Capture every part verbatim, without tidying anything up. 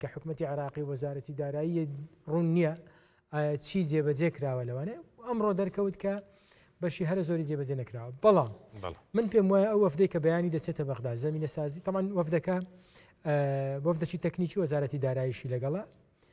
کە حکوومەتی عراقی وەزارەتی دارایی ڕوون نییە چی جێبەجێ کراوە لەوانێ ئەمڕۆ دەرکەوت کە بەشی هەرە زۆری جێبەجێ نەکراوە بەڵام من پێم وایە ئەو وەفدەی کە بەیانی دەچێتە بەغدا زەمینە سازی تەمان وەفدەکە وەفدەی تەکنیکی وەزارەتی داراییشی لەگەڵە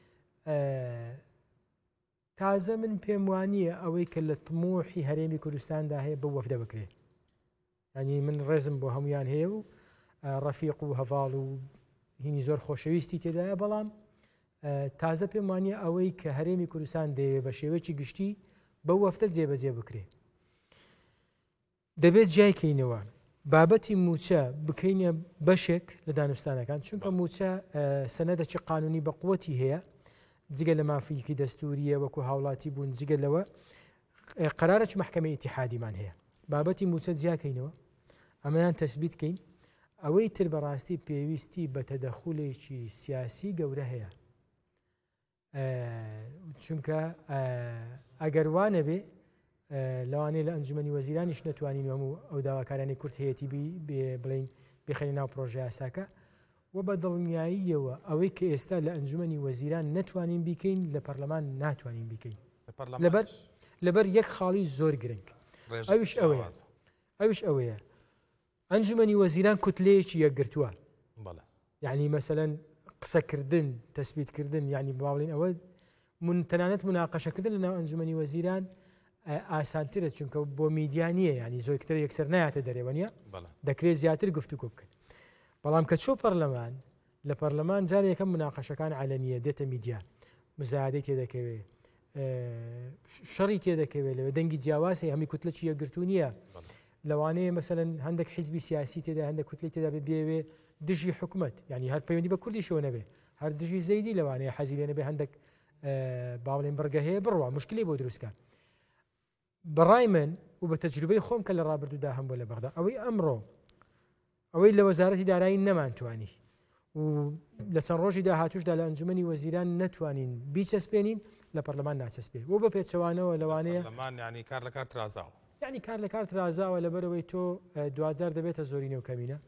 تازە من پێم وانییە ئەوەی کە لە تموحی هەرێمی کوردستاندا هەیە بە وەفدە بکرێ ینی من ڕێزم بۆ هەمویان هەیە و ڕەفیق و هەڤاڵ و هینی زۆر خۆشەویستی تێدایە بەڵام تازە پێم وانییە ئەوەی کە هەرێمی کوردستان دەیەوێت بە شێوەیەکی گشتی بە وەفدە جێبەجێ بکرێ دەبێت جایکەینەوە بابەتی موچە بکەینە بەشێک لە دانوستانەکان چونکە موچە سەنەدەکی قانونی بە قووەتی هەیە جگە لە مافیکی دەستوریە وەکو هاوڵاتی بوون جگە لەوە قەرارەی محکەمەی ئیتیحادیمان هەیە بابەتی موچە جیاکەینەوە ئەمەیان تەسبیت کەین ئەوەی تر بەڕاستی پێویستی بە تەدەخولێکی سیاسی گەورە هەیە چونکە ئەگەر وانە بێ لەوانەیە لە ئەنجومەنی وەزیرانیش نەتوانین هەموو ئەو داواکارانی کورد هەیەتی بڵین بخەینە ناو پرۆژه یاساکە و بە دڵنیاییەوە ئەوەی کە ئێستا لە ئەنجومەنی وەزیران نەتوانین بیکەین لە پەرلەمان ناتوانین بیکەین لەبەر لەبەر یەک خاڵی زۆر گرنگ ئەوش ئەوەیە ئەوش ئەوەیە ئەنجومەنی وەزیران کوتلەیەکی یەکگرتووە یعنی مەسەلەن قسەکردن تەسبیتکردن یعنی باڵین ئەوە من تەنانەت مناقەشەکردن لەناو ئەنجومەنی وەزیران ئاسانترە چونکە بۆ میدیا نییە ینی زۆر کتر یەکسەر نایاتە دەرێوە نیە دەکرێت زیاتر گفتوگۆ بکەن بەڵام کە چۆ پەرلەمان لە پەرلەمان جار یەکەم مناقەشەکان عەلەنیە دێتە میدیا مزایدەی تێدەکەوێت شەڕی تێدەکەوێت لەوێ دەنگی جیاواز هەیە هەمی کوتلەی یەکگرتو نییە لەوانەیە مەسەلەن هەندێک حیزبی سیاسی تێدا هەندێک کوتلی تێدا بێوێ دژی حکوومەت ینی هەر پەیوەندی بە کوردیشەوە نەبێ هەر دژی زەیدی لەوانەیە حەزی لێ نەبێ هەندێک باڵێن بڕگە هەیە بڕوە مشکلی بۆ دروستکە بەڕای من و بە تەجروبەی خۆم کە لە ڕابردوودا هەم بۆ لە بەغدا ئەوەی ئەمڕۆ ئەوەی لە وەزارەتی دارایی نەمانتوانی و لە چەند ڕۆژی داهاتوشدا لە ئەنجومەنی وەزیران نەتوانین بیچەسپێنین لە پەرلەمان ناچەسپێ بۆ بە پێچەوانەوە لەوانەیە ینی کار لە کار ترازاوە یعنی کار لە کار ترازاوە لەبەرەوەی تۆ دوازار دەبێتە زۆرینە و کەمینە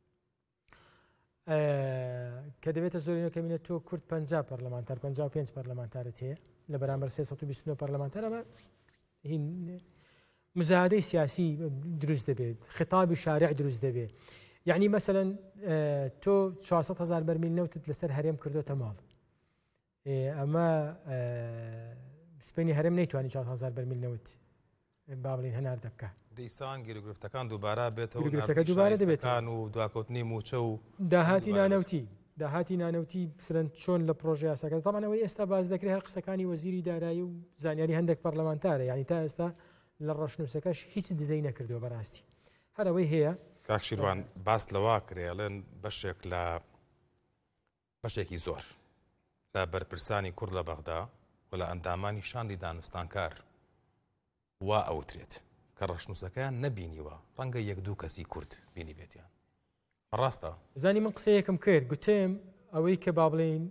کە دەبێتە زۆرینە و کەمینە تۆ کورد پەنجا پەرلەمانتار پەنجا و پێنج پەرلەمانتارت هەیە لە بەرامبەر سێسەد و بیست و نۆ پەرلەمانتار ئەمە هین مزایدەی سیاسی دروست دەبێت خطابی شارع دروست دەبێت یعنی مەسەلەن تۆ چوارسەد هەزار بەرمیل نەوتت لەسەر هەرێم کردوتە ماڵ ئەمە سپێنی هەرێم نەیتوانی چوارسەد هەزار بەرمیل نەوت با بڵین هەنار دەبکە دیسان گیرگرفتەکان دووبارە بێتەوە گرفتەکە دووبارە دەبێتەوە و دواکەوتنی موچە و داهاتی نانەوتی داهاتی نانەوتی بسرن چۆن لە پرۆژه یاساکە تەمانەوەی ئێستا باز دەکرێت هەر قسەکانی وەزیری دارایی و زانیاری هەندێک پەرلەمانتارە یعنی تا ئێستا لە ڕەشنووسەکەش هیچ دزەی نەکردووە بەڕاستی هەرەوەی هەیە کاکشیروان باس لەوا کرێڵێن بەشێک لە بەشێکی زۆر لە بەرپرسانی کورد لە بەغدا و لە ئەندامانی شاندی دانوستانکار وا ئەوترێت کە ڕەشنووسەکەیان نەبینیوە ڕەنگە یەک دوو کەسی کورد بینی بێتیان ڕاستە زانی من قسەیەکم کرد گوتێم ئەوەی کە با بڵێن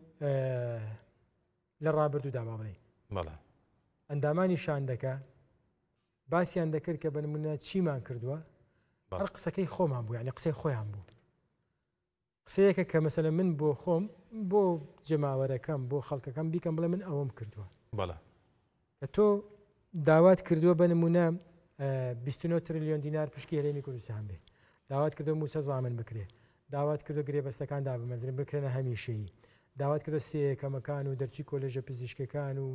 لە ڕابردوودا با بڵێن بەڵێ ئەندامانی شاندەکە باسییان دەکرد کە بە نمونە چیمان کردووە هەر قسەکەی خۆمان بوو یعنی قسەی خۆیان بوو قسەیەکە کە مەسەلە من بۆ خۆم بۆ جەماوەرەکەم بۆ خەڵکەکەم بیکەم بڵێ من ئەوەم کردووە بەڵێ کە تۆ داوات کردووە بە نمونە بیست و نۆ تریلیۆن دینار پشکی هەرێمی کوردستان بێ داوات کردو موچە زامن بکرێ داوات کردو گرێبەستەکان دابمەزرن بکرێنە هەمیشەیی داوات کردو سێیەکەمەکان و دەرچی کۆلێژە پزیشکەکان و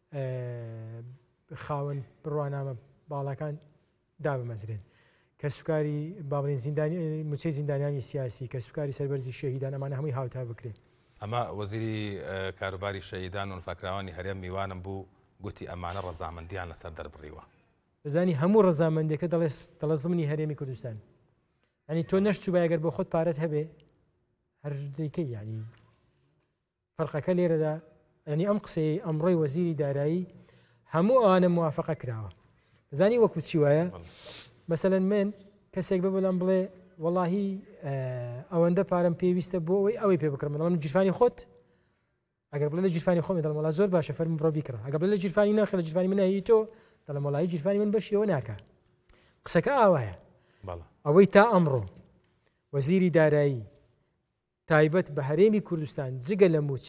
خاوەن بڕوانامە باڵەکان دابمەزرێن کە سوکاری بابڵین زیندانی موچەی زیندانیانی سیاسی کە سوکاری سەربەرزی شەهیدان ئەمانە هەمووی هاوتا بکرێ ئەمە وەزیری کاروباری شەهیدان و فەکراوانی هەرێم میوانم بوو گوتی ئەمانە ڕەزامەندیان لەسەر دەربڕیوە بزانی هەموو ڕەزامەندێکە دەڵێ زمانی هەرێمی کوردستان ینی تۆ نەشتوو بە ئەگەر بۆ خۆت پارەت هەبێ هەردەیکەی ینی فەرقەکە لێرەدا ینی ئەم قسەی ئەمڕۆی وەزیری دارایی هەموو ئەوانە موافقە کراوە زانی وەکو چی وایە مەسەلەن من کەسێک بە بەلام بڵێ وەڵاهی ئەوەندە پارەم پێویستە بۆ ئەوەی ئەوەی پێ بکڕم دەڵم جیرفانی خۆت ئەگەر بڵێ لە جیرفانی خۆم دەڵم وڵا زۆر باشە فەرمی بڕۆ بیکڕە ئەگەر بڵێ لە جیرفانی ناخە لە جیرفانی من هەیە تۆ دەڵم وەڵاهی جیرفانی من بەشیەوە ناکە قسەکە ئاوایە ئەوەی تا ئەمڕۆ وەزیری دارایی تایبەت بە هەرێمی کوردستان جگە لە موچ